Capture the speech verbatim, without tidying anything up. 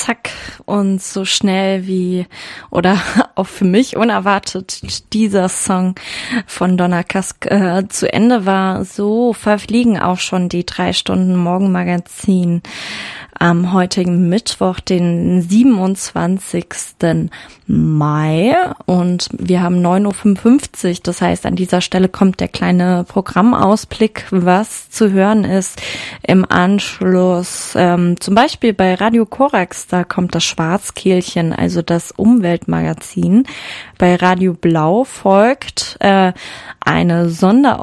zack und so schnell wie, oder auch für mich unerwartet, dieser Song von Donna Kask äh, zu Ende war, so verfliegen auch schon die drei Stunden Morgenmagazin am heutigen Mittwoch, den siebenundzwanzigsten Mai, und wir haben neun Uhr fünfundfünfzig, das heißt, an dieser Stelle kommt der kleine Programmausblick, was zu hören ist im Anschluss, ähm, zum Beispiel bei Radio Korax, da kommt das Schwarzkehlchen, also das Umweltmagazin. Bei Radio Blau folgt äh, eine Sonderausgabe